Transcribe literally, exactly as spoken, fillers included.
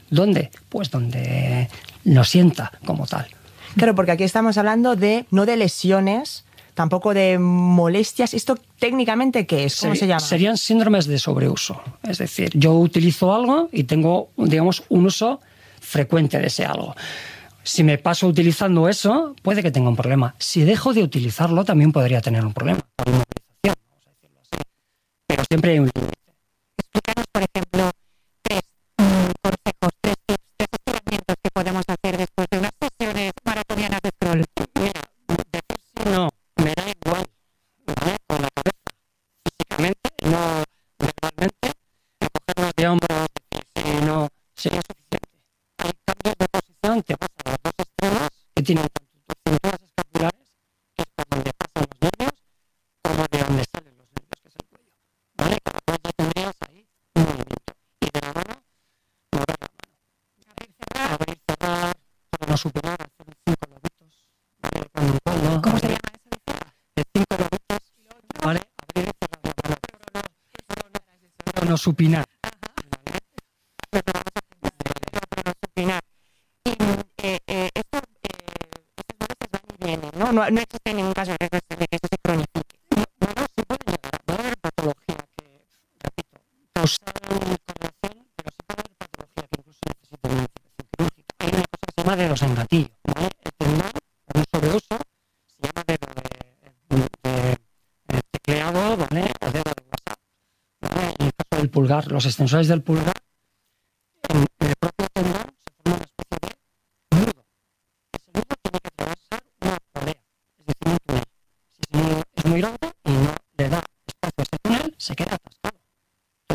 ¿Dónde? Pues donde lo sienta como tal. Claro, porque aquí estamos hablando de no de lesiones, tampoco de molestias. ¿Esto técnicamente qué es? ¿Cómo Seri- se llama? Serían síndromes de sobreuso. Es decir, yo utilizo algo y tengo, digamos, un uso frecuente de ese algo. Si me paso utilizando eso, puede que tenga un problema. Si dejo de utilizarlo, también podría tener un problema. Por inmovilización, vamos a decirlo así. Pero siempre hay un límite. Explícanos, por ejemplo, tres mm, consejos, tres tips, tres estiramientos que podemos hacer después de unas sesiones maratonianas de scroll. Mira, decir sí no, me da igual, ¿vale? Con la cabeza. Físicamente, no verbalmente, cogernos de hombros, decir sí no, sería suficiente. Hay cambios de posición que pasan a los dos extremos, que tienen tanto tus cinturas escapulares, que es por donde pasan los nervios, como de donde salen los nervios, que es el cuello. ¿Vale? Con lo cual ya tendrías ahí un movimiento. Y de la mano, mover la mano. Abrir, cerrar. Abrir, cerrar, para no superar, hacer cinco lobitos, ¿vale? Con un codo, ¿Cómo se abrir, llama eso? de cinco lobitos, ¿vale? Abrir y cerrar la mano. Pero no supinar. Pronosupinar. Y eh, eh, esto, eh, estas molestias van y vienen, ¿no? No, no existe ningún caso de que, de que esto se cronifique. Bueno, sí puede llegar. Va a haber patología que, repito, causal correlación, pero sí puede haber patología que incluso necesite una intervención quirúrgica. Hay una cosa que se llama dedos en gatillo, ¿vale? El tendón, por un sobreuso, se llama dedo de, de, de tecleado, ¿vale? O dedo de WhatsApp, ¿vale? En el caso del pulgar, los extensores del pulgar